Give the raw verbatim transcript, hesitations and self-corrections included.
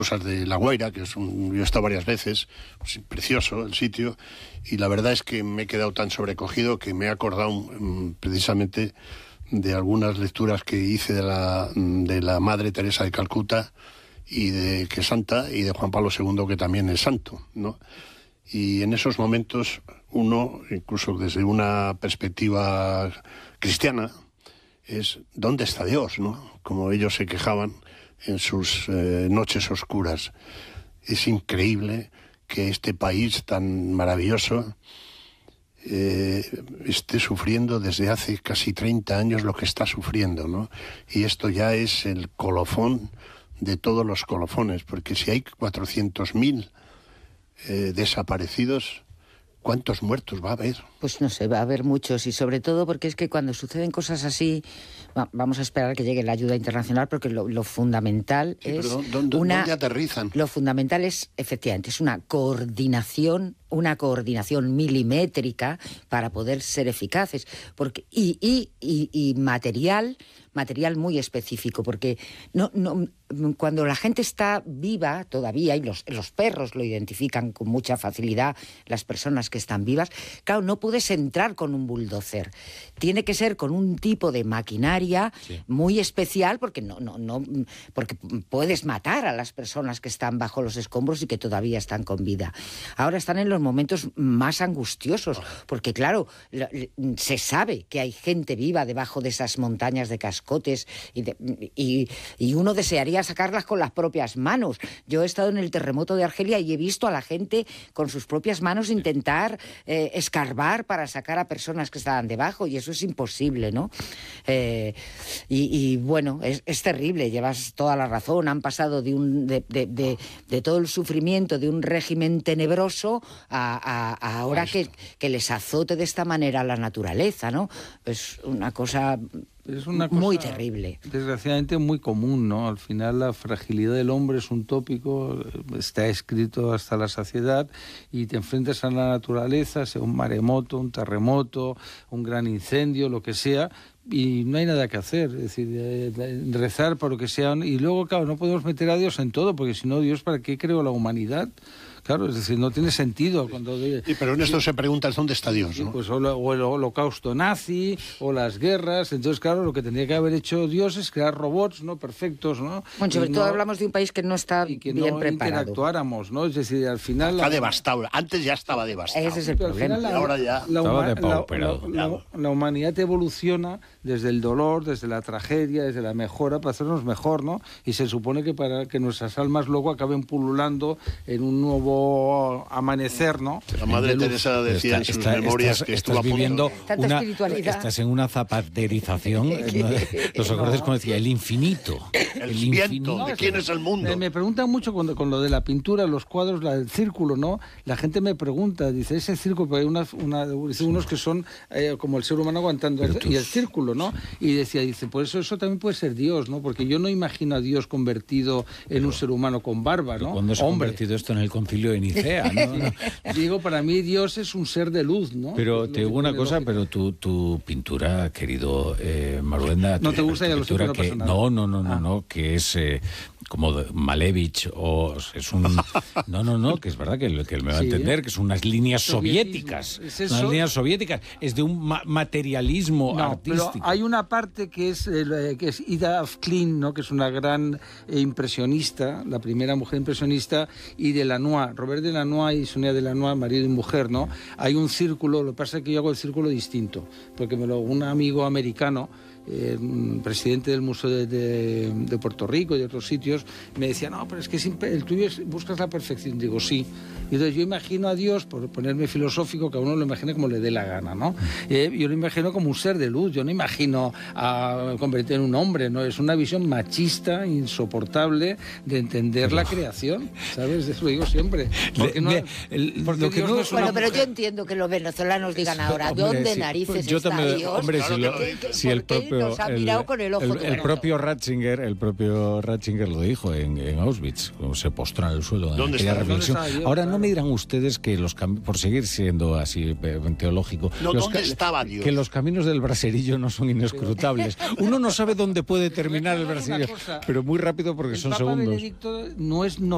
cosas de La Guaira, que es un, yo he estado varias veces, pues, precioso el sitio, y la verdad es que me he quedado tan sobrecogido que me he acordado um, precisamente de algunas lecturas que hice de la, de la Madre Teresa de Calcuta, y de que es santa, y de Juan Pablo segundo, que también es santo, ¿no? Y en esos momentos uno, incluso desde una perspectiva cristiana, es ¿dónde está Dios?, ¿no? Como ellos se quejaban en sus eh, noches oscuras. Es increíble que este país tan maravilloso eh, esté sufriendo desde hace casi treinta años lo que está sufriendo, ¿no? Y esto ya es el colofón de todos los colofones, porque si hay cuatrocientos mil eh, desaparecidos, ¿cuántos muertos va a haber? Pues no sé, va a haber muchos, y sobre todo porque es que cuando suceden cosas así, va, vamos a esperar que llegue la ayuda internacional, porque lo, lo fundamental sí, es pero ¿dónde, una... ¿dónde aterrizan? Lo fundamental es, efectivamente, es una coordinación, una coordinación milimétrica para poder ser eficaces, porque y, y, y, y material... material muy específico, porque no, no, cuando la gente está viva todavía, y los, los perros lo identifican con mucha facilidad, las personas que están vivas, claro, no puedes entrar con un bulldozer, tiene que ser con un tipo de maquinaria sí. muy especial, porque no, no, no, porque puedes matar a las personas que están bajo los escombros y que todavía están con vida. Ahora están en los momentos más angustiosos, porque claro, se sabe que hay gente viva debajo de esas montañas de cascotes, Y, de, y, y uno desearía sacarlas con las propias manos. Yo he estado en el terremoto de Argelia y he visto a la gente con sus propias manos intentar eh, escarbar para sacar a personas que estaban debajo, y eso es imposible, ¿no? Eh, y, y bueno, es, es terrible, llevas toda la razón, han pasado de, un, de, de, de, de todo el sufrimiento de un régimen tenebroso a, a, a ahora que, que les azote de esta manera la naturaleza, ¿no? Es una cosa... Es una cosa, muy terrible. Desgraciadamente muy común, ¿no? Al final la fragilidad del hombre es un tópico, está escrito hasta la saciedad, y te enfrentas a la naturaleza, sea un maremoto, un terremoto, un gran incendio, lo que sea, y no hay nada que hacer, es decir, eh, rezar por lo que sea. Y luego, claro, no podemos meter a Dios en todo, porque si no, Dios, ¿para qué creó la humanidad? Claro, es decir, no tiene sentido. Cuando sí, pero en esto se pregunta ¿dónde está Dios? ¿No? Pues o, lo, o el holocausto nazi, o las guerras. Entonces, claro, lo que tendría que haber hecho Dios es crear robots, ¿no? Perfectos, ¿no? Bueno, sobre y todo no, hablamos de un país que no está y que bien no preparado. interactuáramos, ¿no? Es decir, al final... Está la... devastado. Antes ya estaba devastado. Ese es el problema. La, y ahora ya... La, estaba la, depauperado. La, la, la, la humanidad evoluciona desde el dolor, desde la tragedia, desde la mejora, para hacernos mejor, ¿no? Y se supone que para que nuestras almas luego acaben pululando en un nuevo amanecer, ¿no? La Madre Teresa decía en sus está, memorias estás, que estuvo estás viviendo una, espiritualidad. Estás en una zapaterización. Los acordes, como decía, el infinito. El, el viento, no, ¿de quién es el mundo? Me, me preguntan mucho con, con lo de la pintura, los cuadros, la, el círculo, ¿no? La gente me pregunta, dice, ese círculo, porque hay una, una, dice, unos que son eh, como el ser humano aguantando, el, y el círculo, ¿no? Y decía, dice, por eso eso también puede ser Dios, ¿no? Porque yo no imagino a Dios convertido en pero, un ser humano con barba, ¿no? ¿Cuándo se ha convertido esto en el concilio de Nicea, ¿no? No, no. Digo, para mí Dios es un ser de luz, ¿no? Pero te digo una cosa, lógica. Pero tu, tu pintura, querido eh, Maruenda... ¿No te gusta? Ya lo sé, que, no pasa nada. No, no, no, ah. no, no, que es eh, como Malevich, o es un... No, no, no, que es verdad que, que me va a entender, sí, que son unas líneas soviéticas. ¿Es eso? Unas líneas soviéticas. Es de un ma materialismo no, artístico. Pero hay una parte que es, eh, que es Ida Klein, ¿no? Que es una gran eh, impresionista, la primera mujer impresionista, y Delanois, Robert Delanois y Sonia Delanois, marido y mujer, ¿no? Hay un círculo, lo que pasa es que yo hago el círculo distinto, porque me lo, un amigo americano, eh, presidente del Museo de, de, de Puerto Rico y de otros sitios, me decía, no, pero es que siempre, el tuyo es, buscas la perfección. Digo, sí. Y entonces yo imagino a Dios, por ponerme filosófico, que a uno lo imagine como le dé la gana, ¿no? Eh, yo lo imagino como un ser de luz, yo no imagino a convertir en un hombre, ¿no? Es una visión machista, insoportable, de entender pero... la creación, ¿sabes? Eso lo digo siempre. Porque no, el, porque que no es bueno, pero mujer. Yo entiendo que los venezolanos digan ahora, hombre, ¿dónde sí, narices yo está también, Dios? Hombre, claro, si, lo, que, si el propio... Nos ha mirado el, con el ojo el, de el propio Ratzinger, el propio Ratzinger lo dijo en, en Auschwitz, como se postró en el suelo en aquella reflexión. Dios, Ahora claro. No me dirán ustedes que los por seguir siendo así teológico, no, los ¿dónde estaba Dios? Que los caminos del braserillo no son inescrutables. Uno no sabe dónde puede terminar el braserillo, pero muy rápido porque el son Papa segundos. Benedicto no es no